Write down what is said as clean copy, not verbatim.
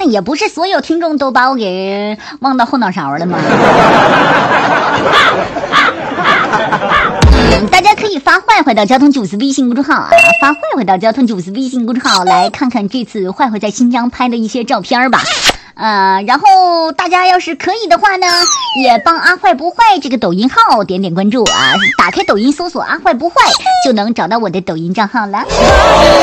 也不是所有听众都把我给忘到后脑勺了吗？大家可以发坏坏到交通90微信公众号啊，发坏坏到交通90微信公众号来看看这次坏坏在新疆拍的一些照片吧。然后大家要是可以的话呢，也帮阿坏不坏这个抖音号点点关注啊，打开抖音搜索阿坏不坏就能找到我的抖音账号了。